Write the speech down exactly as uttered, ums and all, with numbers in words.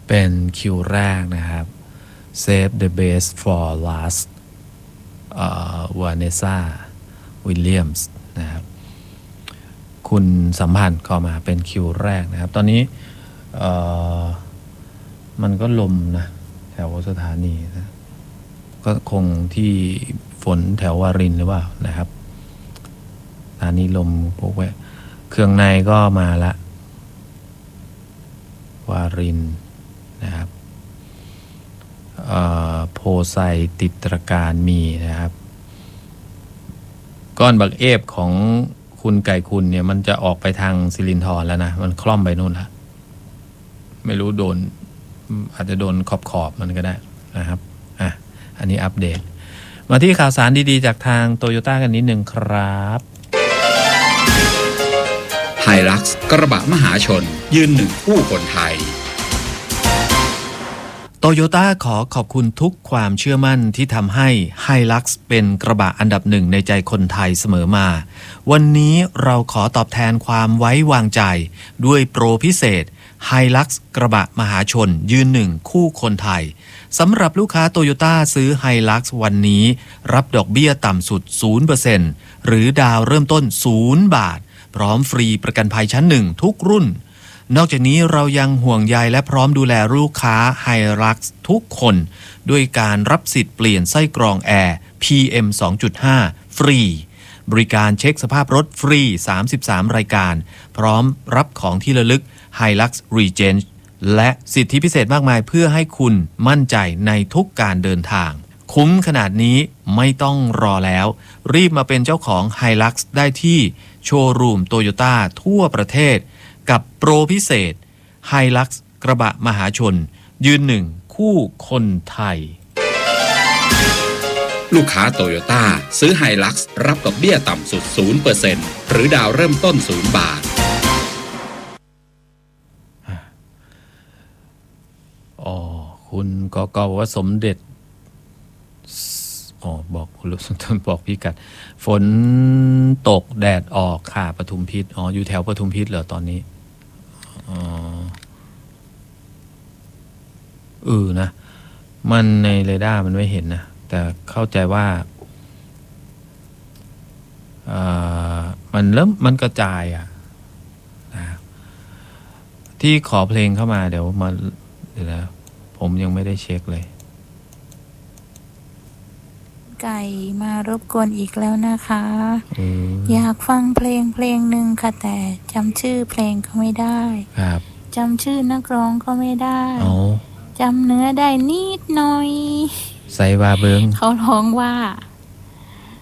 เป็นคิวแรกนะครับ Save the best for last วาเนซาวิลเลียมส์นะครับคุณสัมพันธ์เข้ามาเป็นคิวแรกนะครับตอนนี้มันก็ลมนะแถวสถานีนะก็คงที่ฝนแถววารินหรือเปล่านะครับสถานีลมพวกแวะเครื่องในก็มาละวารินนะครับโพไซติดตรการมีนะครับก้อนบักเอฟของคุณไก่คุณเนี่ยมันจะออกไปทางสิรินธรแล้วนะมันคล่อมไปนู่นละไม่รู้โดนอาจจะโดนขอบขอบมันก็ได้นะครับอ่ะอันนี้อัปเดตมาที่ข่าวสารดีๆจากทางโตโยต้ากันนิดนึงครับไฮลักซ์กระบะมหาชนยืนหนึ่งคู่คนไทยโตโยต้าขอขอบคุณทุกความเชื่อมั่นที่ทำให้ Hilux เป็นกระบะอันดับหนึ่งในใจคนไทยเสมอมาวันนี้เราขอตอบแทนความไว้วางใจด้วยโปรพิเศษ Hilux กระบะมหาชนยืนหนึ่งคู่คนไทยสำหรับลูกค้าโตโยต้าซื้อ Hilux วันนี้รับดอกเบี้ยต่ำสุด ศูนย์เปอร์เซ็นต์ หรือดาวเริ่มต้นศูนย์บาทพร้อมฟรีประกันภัยชั้นหนึ่งทุกรุ่นนอกจากนี้เรายังห่วงใยและพร้อมดูแลลูกค้า Hilux ทุกคนด้วยการรับสิทธิ์เปลี่ยนไส้กรองแอร์ พี เอ็ม สองจุดห้า ฟรีบริการเช็คสภาพรถฟรีสามสิบสามรายการพร้อมรับของที่ระลึก Hilux Regence และสิทธิพิเศษมากมายเพื่อให้คุณมั่นใจในทุกการเดินทางคุ้มขนาดนี้ไม่ต้องรอแล้วรีบมาเป็นเจ้าของ Hilux ได้ที่โชว์รูมโตโยต้าทั่วประเทศกับโปรพิเศษ Hilux กระบะมหาชนยืนหนึ่งคู่คนไทยลูกค้าโตโยต้าซื้อ Hilux รับดอกเบี้ยต่ำสุด ศูนย์เปอร์เซ็นต์ หรือดาวเริ่มต้นศูนย์บาทอ๋อคุณกกบอกว่าสมเด็จอ๋อบอกคุณรู้สึกบอกพี่กัดฝนตกแดดออกค่ะปทุมพิษอ๋ออยู่แถวปทุมพิษเหรอตอนนี้อ๋อเออนะมันในเรดาร์มันไม่เห็นนะแต่เข้าใจว่าอ่ามันเริ่มมันกระจายอ่ะนะที่ขอเพลงเข้ามาเดี๋ยวมาเดี๋ยวนะผมยังไม่ได้เช็คเลยไก่มารบกวนอีกแล้วนะคะออยากฟังเพลงเพลงหนึ่งค่ะแต่จำชื่อเพลงก็ไม่ได้ครับจำชื่อนักร้องก็ไม่ได้เอาจำเนื้อได้นิดหน่อยใส่บาเบิงเขาร้องว่า